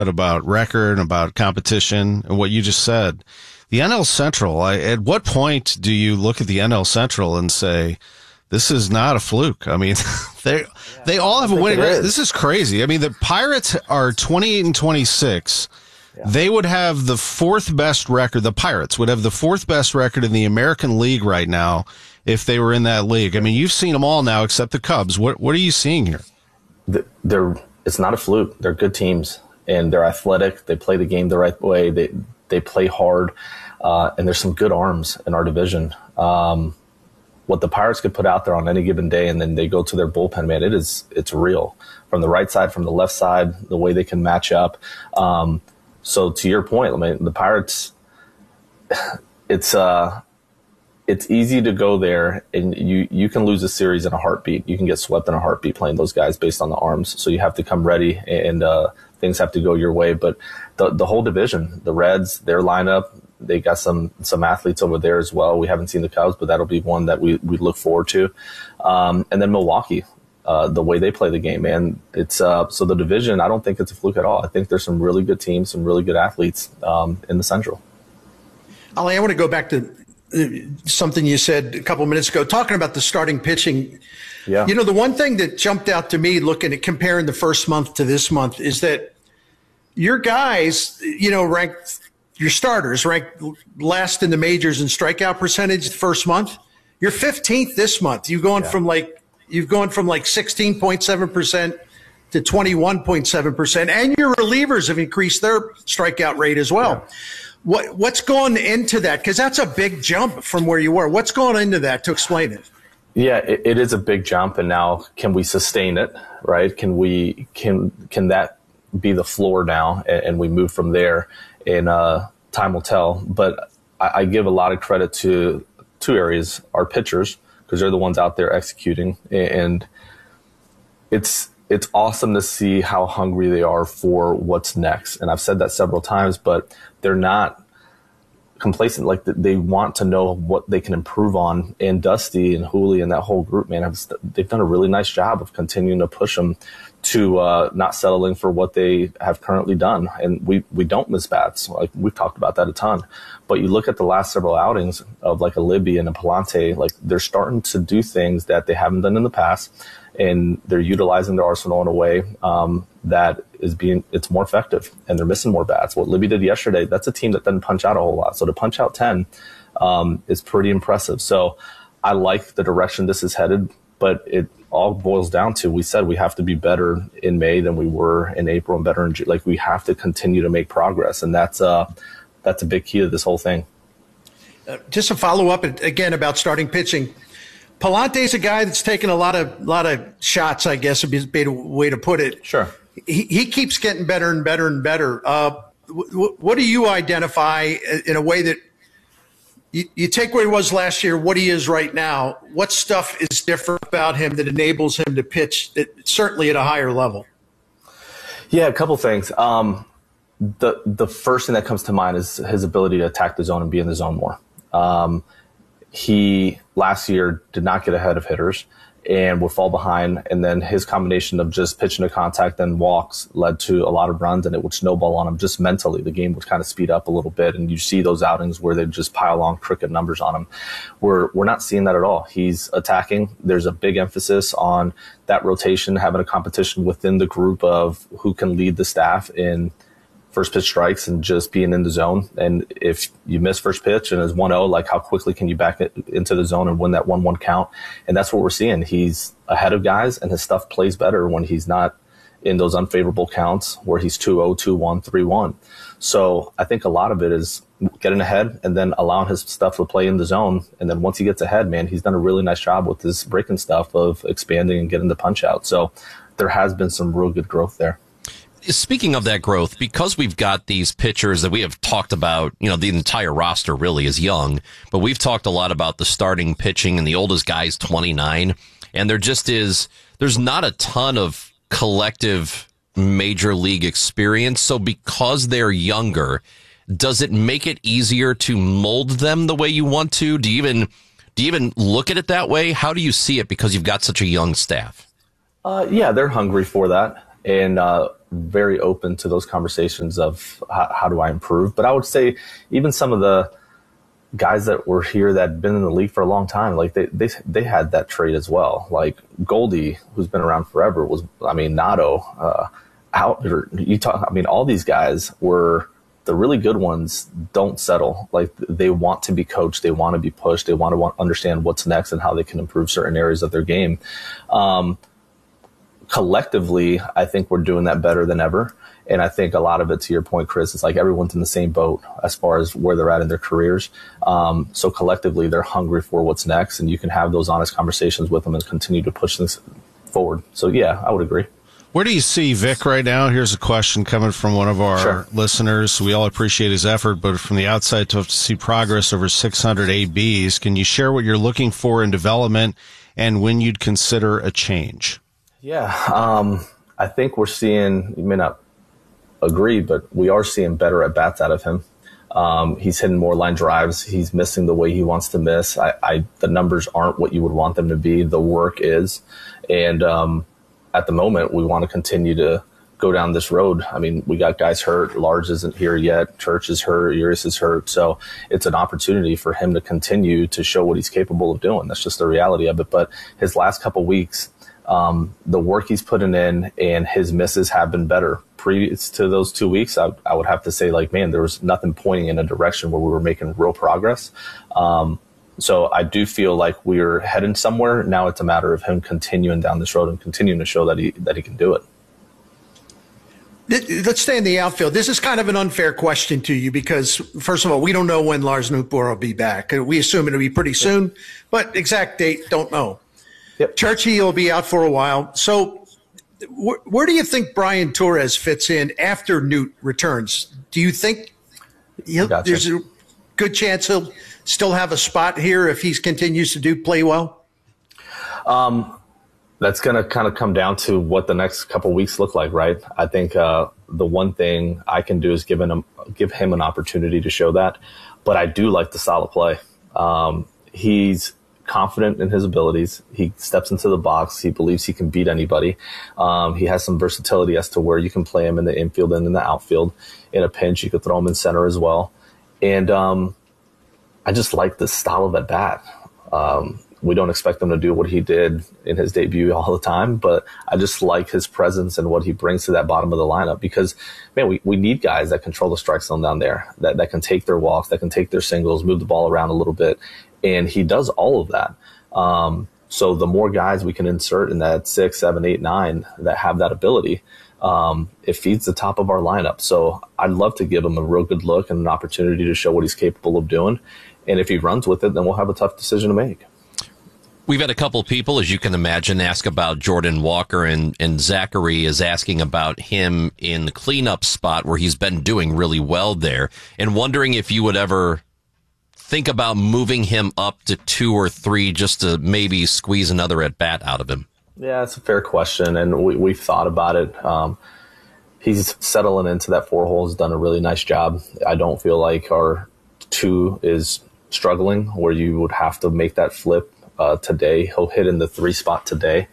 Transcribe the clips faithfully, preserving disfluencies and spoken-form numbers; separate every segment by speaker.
Speaker 1: about record and about competition and what you just said. The N L Central, I, at what point do you look at the N L Central and say, this is not a fluke? I mean, they yeah, they all have a winning record. This is crazy. I mean, the Pirates are twenty-eight and twenty-six. Yeah. They would have the fourth best record. The Pirates would have the fourth best record in the American League right now if they were in that league. I mean, you've seen them all now except the Cubs. What what are you seeing here?
Speaker 2: They're it's not a fluke. They're good teams, and they're athletic. They play the game the right way. They they play hard, uh, and there's some good arms in our division. Um, what the Pirates could put out there on any given day, and then they go to their bullpen, man, it is it's real. From the right side, from the left side, the way they can match up. Um, so to your point, I mean, the Pirates, it's uh, it's easy to go there, and you you can lose a series in a heartbeat. You can get swept in a heartbeat playing those guys based on the arms. So you have to come ready, and uh, things have to go your way. But the the whole division, the Reds, their lineup, they got some some athletes over there as well. We haven't seen the Cubs, but that'll be one that we we look forward to. Um, and then Milwaukee, uh, the way they play the game, man. It's uh, so the division, I don't think it's a fluke at all. I think there's some really good teams, some really good athletes um, in the Central.
Speaker 3: Ali, I want to go back to something you said a couple of minutes ago, talking about the starting pitching.
Speaker 2: Yeah.
Speaker 3: You know, the one thing that jumped out to me looking at comparing the first month to this month is that your guys, you know, ranked your starters ranked last in the majors in strikeout percentage the first month. You're fifteenth this month. You've gone yeah. from like you've gone from like sixteen point seven percent to twenty-one point seven percent, and your relievers have increased their strikeout rate as well. Yeah. What what's gone into that? Because that's a big jump from where you were. What's gone into that to explain it?
Speaker 2: Yeah, it, it is a big jump, and now can we sustain it? Right? Can we can can that be the floor now, and, and we move from there? And uh, time will tell. But I, I give a lot of credit to two areas: our pitchers, because they're the ones out there executing, and it's. It's awesome to see how hungry they are for what's next. And I've said that several times, but they're not complacent. Like they want to know what they can improve on. And Dusty and Hooley and that whole group, man, have, they've done a really nice job of continuing to push them to uh, not settling for what they have currently done. And we, we don't miss bats. Like we've talked about that a ton. But you look at the last several outings of like a Libby and a Palante, like they're starting to do things that they haven't done in the past. And they're utilizing their arsenal in a way um, that is being, it's more effective, and they're missing more bats. What Libby did yesterday, that's a team that doesn't punch out a whole lot. So to punch out ten um, is pretty impressive. So I like the direction this is headed, but it all boils down to, we said we have to be better in May than we were in April and better in June. Like we have to continue to make progress. And that's, uh, that's a big key to this whole thing.
Speaker 3: Uh, just to follow up again about starting pitching. Palante's a guy that's taken a lot of lot of shots, I guess would be a better way to put it.
Speaker 2: Sure.
Speaker 3: He, he keeps getting better and better and better. Uh, w- what do you identify in a way that you, you take where he was last year, what he is right now? What stuff is different about him that enables him to pitch at, certainly at a higher level?
Speaker 2: Yeah, a couple things. Um, the the first thing that comes to mind is his ability to attack the zone and be in the zone more. Um, He last year did not get ahead of hitters and would fall behind. And then his combination of just pitching to contact and walks led to a lot of runs, and it would snowball on him just mentally. The game would kind of speed up a little bit, and you see those outings where they just pile on crooked numbers on him. We're, we're not seeing that at all. He's attacking. There's a big emphasis on that rotation, having a competition within the group of who can lead the staff in first pitch strikes and just being in the zone. And if you miss first pitch and it's one oh, like how quickly can you back it into the zone and win that one one count? And that's what we're seeing. He's ahead of guys, and his stuff plays better when he's not in those unfavorable counts where he's two oh, two one, three one. So I think a lot of it is getting ahead and then allowing his stuff to play in the zone. And then once he gets ahead, man, he's done a really nice job with his breaking stuff of expanding and getting the punch out. So there has been some real good growth there.
Speaker 4: Speaking of that growth, because we've got these pitchers that we have talked about, you know, the entire roster really is young, but we've talked a lot about the starting pitching, and the oldest guy's twenty-nine, and there just is, there's not a ton of collective major league experience. So because they're younger, does it make it easier to mold them the way you want to? Do you even, do you even look at it that way? How do you see it because you've got such a young staff?
Speaker 2: Uh, yeah, they're hungry for that. and uh, very open to those conversations of how, how do I improve. But I would say even some of the guys that were here that had been in the league for a long time, like they they they had that trait as well. Like Goldie, who's been around forever, was I mean Nato, uh, out or you talk. I mean all these guys were the really good ones. Don't settle. Like they want to be coached, they want to be pushed, they want to want, understand what's next and how they can improve certain areas of their game. Um, collectively, I think we're doing that better than ever. And I think a lot of it, to your point, Chris, is like everyone's in the same boat as far as where they're at in their careers. Um, so collectively, they're hungry for what's next, and you can have those honest conversations with them and continue to push things forward. So, yeah, I would agree.
Speaker 1: Where do you see Vic right now? Here's a question coming from one of our
Speaker 2: Sure.
Speaker 1: listeners. We all appreciate his effort, but from the outside, to see progress over six hundred A Bs. Can you share what you're looking for in development and when you'd consider a change?
Speaker 2: Yeah, um, I think we're seeing, you may not agree, but we are seeing better at bats out of him. Um, he's hitting more line drives. He's missing the way he wants to miss. I, I the numbers aren't what you would want them to be. The work is. And um, at the moment, we want to continue to go down this road. I mean, we got guys hurt. Large isn't here yet. Church is hurt. Urias is hurt. So it's an opportunity for him to continue to show what he's capable of doing. That's just the reality of it. But his last couple weeks, Um, the work he's putting in and his misses have been better. Previous to those two weeks, I, I would have to say, like, man, there was nothing pointing in a direction where we were making real progress. Um, so I do feel like we're heading somewhere. Now it's a matter of him continuing down this road and continuing to show that he that he can do it.
Speaker 3: Let's stay in the outfield. This is kind of an unfair question to you because, first of all, we don't know when Lars Nootbaar will be back. We assume it'll be pretty soon, but exact date, don't know.
Speaker 2: Yep.
Speaker 3: Churchy will be out for a while. So wh- where do you think Brian Torres fits in after Newt returns? Do you think he'll,
Speaker 2: Gotcha.
Speaker 3: there's a good chance he'll still have a spot here if he continues to do play well?
Speaker 2: Um, that's going to kind of come down to what the next couple weeks look like, right? I think uh, the one thing I can do is give him, give him an opportunity to show that. But I do like the style of play. Um, he's confident in his abilities. He steps into the box. He believes he can beat anybody. Um, he has some versatility as to where you can play him in the infield and in the outfield. In a pinch, you could throw him in center as well. And um, I just like the style of at bat. Um, we don't expect him to do what he did in his debut all the time, but I just like his presence and what he brings to that bottom of the lineup because, man, we, we need guys that control the strike zone down there, that, that can take their walks, that can take their singles, move the ball around a little bit. And he does all of that. Um, so the more guys we can insert in that six, seven, eight, nine that have that ability, um, it feeds the top of our lineup. So I'd love to give him a real good look and an opportunity to show what he's capable of doing. And if he runs with it, then we'll have a tough decision to make.
Speaker 4: We've had a couple people, as you can imagine, ask about Jordan Walker, and, and Zachary is asking about him in the cleanup spot where he's been doing really well there, and wondering if you would ever think about moving him up to two or three just to maybe squeeze another at bat out of him.
Speaker 2: Yeah, it's a fair question, and we, we've thought about it. Um, he's settling into that four hole, has done a really nice job. I don't feel like our two is struggling where you would have to make that flip uh, today. He'll hit in the three spot today.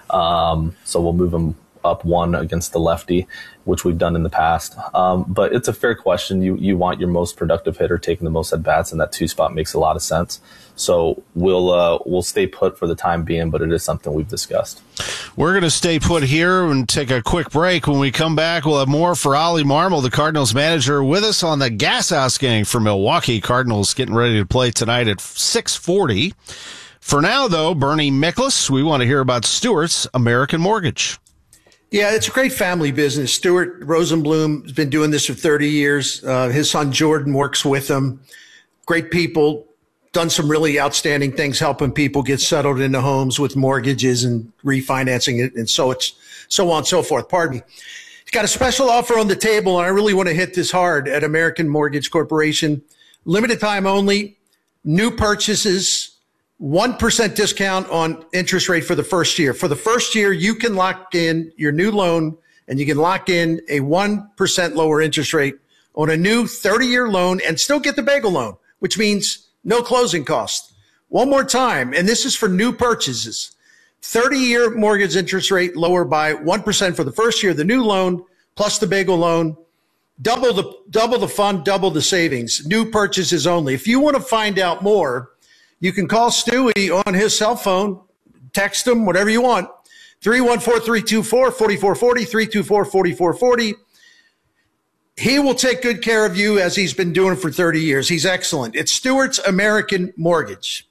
Speaker 2: Um, so we'll move him up one against the lefty, which we've done in the past. Um, but it's a fair question. You you want your most productive hitter taking the most at bats, and that two spot makes a lot of sense. So we'll uh, we'll stay put for the time being, but it is something we've discussed.
Speaker 1: We're going to stay put here and take a quick break. When we come back, we'll have more for Ollie Marmol, the Cardinals manager, with us on the Gas House Gang for Milwaukee. Cardinals getting ready to play tonight at six forty. For now, though, Bernie Miklasz, we want to hear about Stewart's American Mortgage.
Speaker 3: Yeah, it's a great family business. Stuart Rosenblum has been doing this for thirty years. Uh, his son Jordan works with him. Great people, done some really outstanding things helping people get settled into homes with mortgages and refinancing it and so it's so on and so forth. Pardon me. He's got a special offer on the table, and I really want to hit this hard at American Mortgage Corporation. Limited time only, new purchases, one percent discount on interest rate for the first year. For the first year, you can lock in your new loan, and you can lock in a one percent lower interest rate on a new thirty-year loan and still get the bagel loan, which means no closing costs. One more time, and this is for new purchases. thirty-year mortgage interest rate lower by one percent for the first year, the new loan plus the bagel loan. Double the double the fund, double the savings. New purchases only. If you want to find out more, you can call Stewie on his cell phone, text him, whatever you want. three one four, three two four, four four four zero, three two four, four four four zero. He will take good care of you as he's been doing for thirty years. He's excellent. It's Stewart's American Mortgage.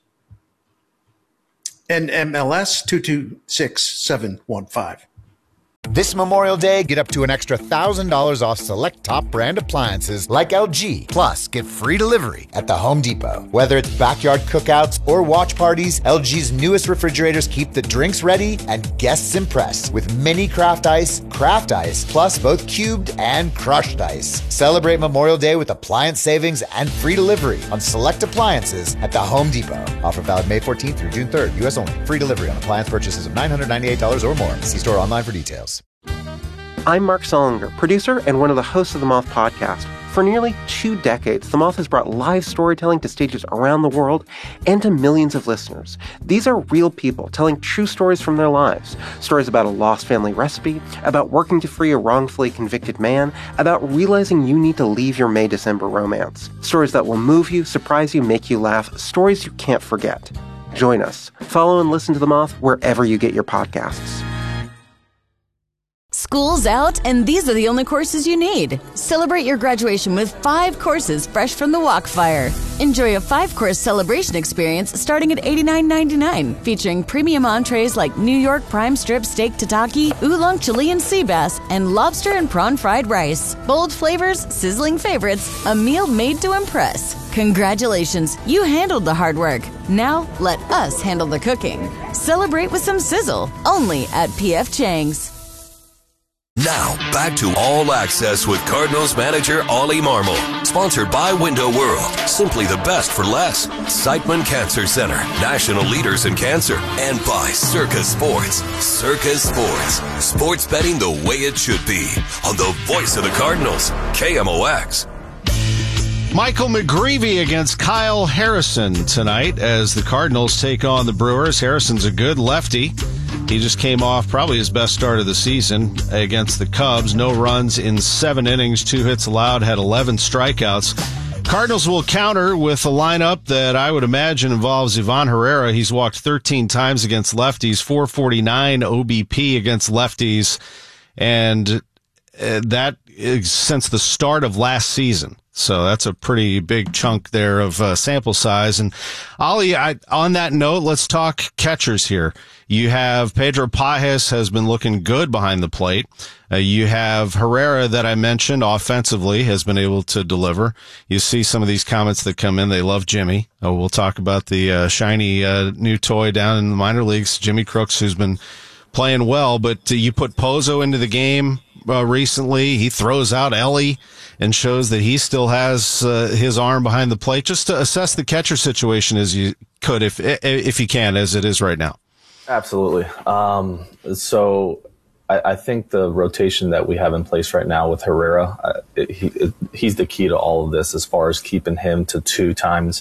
Speaker 3: N M L S two two six seven one five.
Speaker 5: This Memorial Day, get up to an extra one thousand dollars off select top brand appliances like L G. Plus, get free delivery at the Home Depot. Whether it's backyard cookouts or watch parties, L G's newest refrigerators keep the drinks ready and guests impressed with mini craft ice, craft ice, plus both cubed and crushed ice. Celebrate Memorial Day with appliance savings and free delivery on select appliances at the Home Depot. Offer valid May fourteenth through June third, U S only. Free delivery on appliance purchases of nine hundred ninety-eight dollars or more. See store online for details.
Speaker 6: I'm Mark Solinger, producer and one of the hosts of the Moth Podcast. For nearly two decades, The Moth has brought live storytelling to stages around the world and to millions of listeners. These are real people telling true stories from their lives. Stories about a lost family recipe, about working to free a wrongfully convicted man, about realizing you need to leave your May-December romance. Stories that will move you, surprise you, make you laugh. Stories you can't forget. Join us. Follow and listen to The Moth wherever you get your podcasts.
Speaker 7: School's out, and these are the only courses you need. Celebrate your graduation with five courses fresh from the Walkfire. Enjoy a five-course celebration experience starting at eighty-nine ninety-nine, featuring premium entrees like New York prime strip steak tataki, oolong Chilean sea bass, and lobster and prawn fried rice. Bold flavors, sizzling favorites, a meal made to impress. Congratulations, you handled the hard work. Now, let us handle the cooking. Celebrate with some sizzle, only at P F Chang's.
Speaker 8: Now, back to All Access with Cardinals manager Ollie Marmol. Sponsored by Window World. Simply the best for less. Siteman Cancer Center. National leaders in cancer. And by Circa Sports. Circa Sports. Sports betting the way it should be. On the voice of the Cardinals. K M O X.
Speaker 1: Michael McGreevy against Kyle Harrison tonight as the Cardinals take on the Brewers. Harrison's a good lefty. He just came off probably his best start of the season against the Cubs. No runs in seven innings, two hits allowed, had eleven strikeouts. Cardinals will counter with a lineup that I would imagine involves Ivan Herrera. He's walked thirteen times against lefties, four forty-nine O B P against lefties, and that is since the start of last season. So that's a pretty big chunk there of uh, sample size. And Ollie, I, on that note, let's talk catchers here. You have Pedro Pages has been looking good behind the plate. Uh, you have Herrera that I mentioned offensively has been able to deliver. You see some of these comments that come in. They love Jimmy. Oh, we'll talk about the uh, shiny uh, new toy down in the minor leagues, Jimmy Crooks, who's been playing well. But uh, you put Pozo into the game uh, recently. He throws out Ellie and shows that he still has uh, his arm behind the plate. Just to assess the catcher situation as you could, if if you can, as it is right now.
Speaker 2: Absolutely. Um, so I, I think the rotation that we have in place right now with Herrera, uh, it, he, it, he's the key to all of this as far as keeping him to two times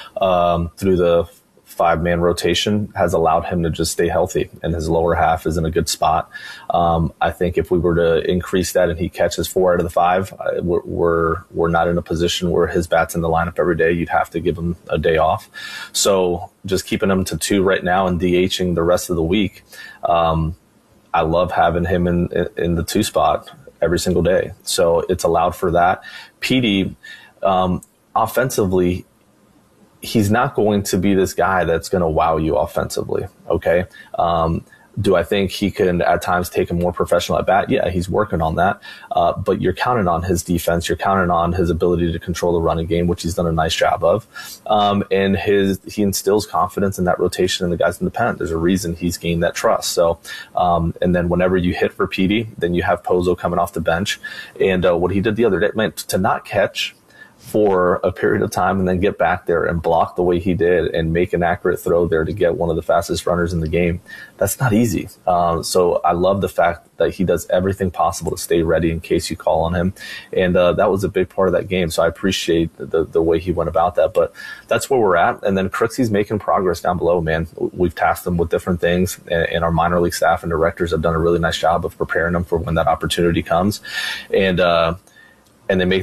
Speaker 2: um, through the five-man rotation has allowed him to just stay healthy, and his lower half is in a good spot. Um, I think if we were to increase that and he catches four out of the five, uh, we're, we're we're not in a position where his bat's in the lineup every day. You'd have to give him a day off. So just keeping him to two right now and DHing the rest of the week, um, I love having him in, in the two spot every single day. So it's allowed for that. Petey, um, offensively, he's not going to be this guy that's going to wow you offensively. Okay. Um, do I think he can at times take a more professional at bat? Yeah, he's working on that. Uh, but you're counting on his defense. You're counting on his ability to control the running game, which he's done a nice job of. Um, and his, he instills confidence in that rotation and the guys in the pen. There's a reason he's gained that trust. So, um, and then whenever you hit for Petey, then you have Pozo coming off the bench. And, uh, what he did the other day, man, to not catch for a period of time and then get back there and block the way he did and make an accurate throw there to get one of the fastest runners in the game. That's not easy. Um, so I love the fact that he does everything possible to stay ready in case you call on him. And uh, that was a big part of that game. So I appreciate the, the way he went about that. But that's where we're at. And then Crooksey's making progress down below, man. We've tasked him with different things, and, and our minor league staff and directors have done a really nice job of preparing him for when that opportunity comes. And, uh, and they make